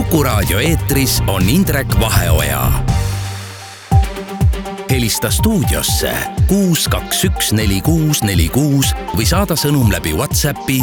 Kuku Raadio eetris on Indrek Vaheoja. Helista stuudiosse 6214646 või saada sõnum läbi WhatsAppi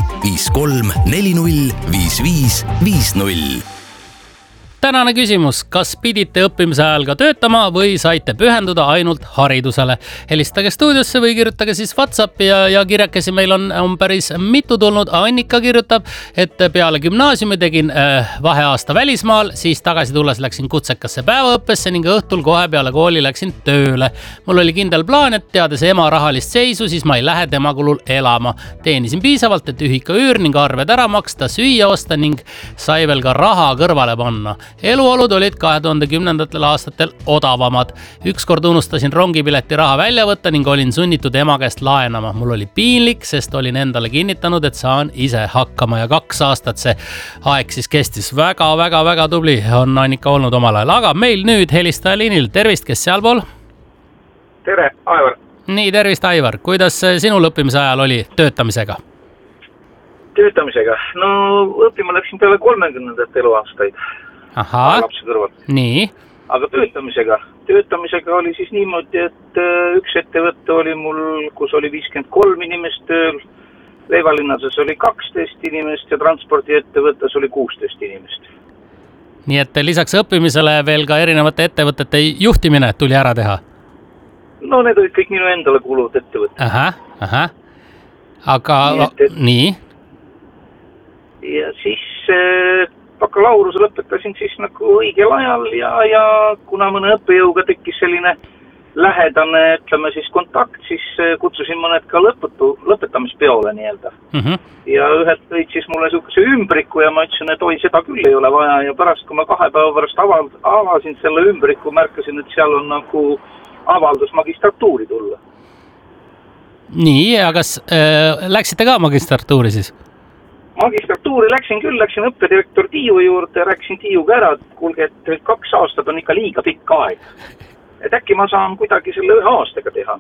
53405550. Tänane küsimus, kas pidite õppimise ajal ka töötama või saite pühenduda ainult haridusele? Helistage stuudiosse või kirjutage siis WhatsAppi ja kirjakesi meil on päris mitu tulnud. Annika kirjutab, et peale gümnaasiumi tegin vaheaasta välismaal, siis tagasi tulles läksin kutsekasse päevaõppesse ning õhtul kohe peale kooli läksin tööle. Mul oli kindel plaan, et teades ema rahalist seisu, siis ma ei lähe tema kulul elama. Teenisin piisavalt, et ühika üür ning arved ära maksta, süüa osta ning sai veel ka raha kõrvale panna. Eluolud olid 2010. aastatel odavamad. Ükskord unustasin rongipileti raha välja võtta ning olin sunnitud ema käest laenama. Mul oli piinlik, sest olin endale kinnitanud, et saan ise hakkama ja 2 aastat see aeg siis kestis. Väga tubli on Annika olnud omal ajal. Aga meil nüüd helistaja liinil. Tervist, kes sealpool? Tere, Aivar. Nii, tervist, Aivar. Kuidas sinul õppimise ajal oli töötamisega? Töötamisega? No õppima läksin peale 30. eluaastaid. Lapse kõrval. Nii. Aga töötamisega oli siis niimoodi, et üks ettevõtte oli mul, kus oli 53 inimest tööl, Leivalinnases oli 12 inimest ja transpordiettevõttes oli 16 inimest. Nii et lisaks õppimisele veel ka erinevate ettevõtete juhtimine tuli ära teha? No need olid kõik minu endale kulud ettevõtted. Aga nii? Ja siis bakalaureuse lõpetasin siis nagu õigel ajal ja kuna mõne õppejõuga tekkis selline lähedane, ütleme siis kontakt, siis kutsusin mõned ka lõpetamispeole nii-öelda. Ja ühed tõid siis mulle sihukese ümbriku ja ma ütlesin, et oi, seda küll ei ole vaja ja pärast, kui ma 2 päeva pärast avasin selle ümbriku, märkasin, et seal on nagu avaldus magistratuuri tulla. Nii, aga kas läksite ka magistratuuri siis? Magistratuuri läksin õppedirektor Tiiu juurde ja rääkisin Tiiuga ära, et kuulge, et 2 aastat on ikka liiga pikk aeg. Et äkki ma saan kuidagi selle 1 aastaga teha.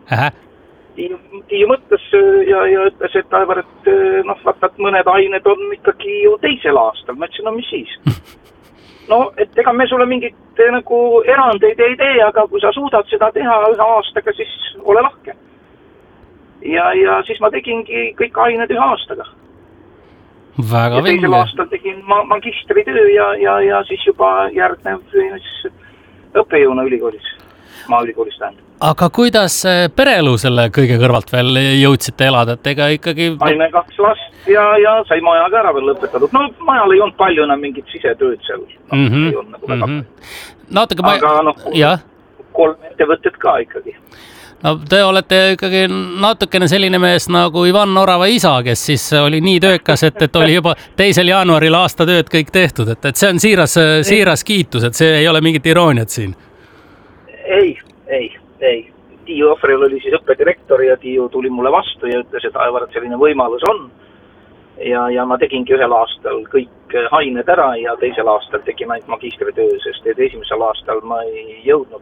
Tiiu mõtles ja ütles, et Aivar, et vaata, et mõned ained on ikkagi ju 2. aastal. Ma ütlesin, no mis siis? No, et ega me sulle mingit nagu erandeid ei tee, aga kui sa suudad seda teha 1 aastaga, siis ole lahke. Ja siis ma tegingi kõik ained 1 aastaga. Väga ja 2. aastal tegin magistritöö ja siis juba järgnev õppejõuna ülikoolis, maaülikoolis tähendab. Aga kuidas pereelu selle kõige kõrvalt veel jõudsite elada, et ega ikkagi... Saime 2 last ja sai maja ka ära veel lõpetatud. No majal ei olnud palju enam mingit sisetööd seal. Ei olnud nagu väga palju. Aga 3 ettevõtted ka ikkagi. No te olete ikkagi natukene selline mees nagu Ivan Orava isa, kes siis oli nii töökas, et oli juba 2. jaanuaril aastatööd kõik tehtud. Et see on siiras kiitus, et see ei ole mingit irooniat siin. Ei. Tiiu Ohvril oli siis õppedirektor ja Tiiu tuli mulle vastu ja ütles, et Aivar, et selline võimalus on. Ja ma tegingi 1 aastal kõik ained ära ja 2. aastal tegin ainult magistritöö, sest 1. aastal ma ei jõudnud,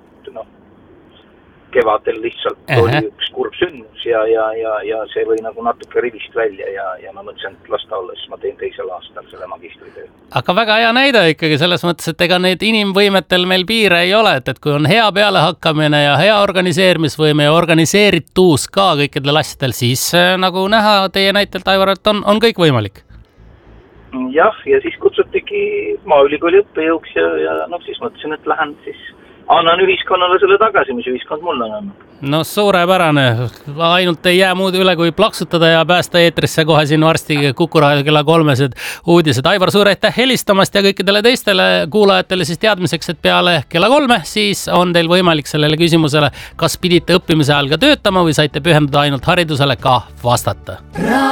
kevadel lihtsalt oli üks kurb sündmus ja see või nagu natuke rivist välja ja ma mõtlesin, et lasta olla, siis ma teen 2. aastal selle magistritöö. Aga väga hea näide ikkagi selles mõttes, et ega need inimvõimetel meil piire ei ole, et kui on hea pealehakkamine ja hea organiseerimisvõime ja organiseeritus ka kõikidel asjadel, siis nagu näha teie näitelt, Aivar, et on kõik võimalik. Jah, ja siis kutsutigi maaülikooli õppejõuks ja siis mõtlesin, et lähen siis annan ühiskonnale selle tagasi, mis ühiskond mulle on andnud. No suurepärane. Ainult ei jää muud üle kui plaksutada ja päästa eetrisse kohe siin varsti Kuku Raadio kella 3 uudised. Aivar, suur aitäh helistamast ja kõikidele teistele kuulajatele siis teadmiseks, et peale kella 3 siis on teil võimalik sellele küsimusele, kas pidite õppimise ajal ka töötama või saite pühenduda ainult haridusele, ka vastata.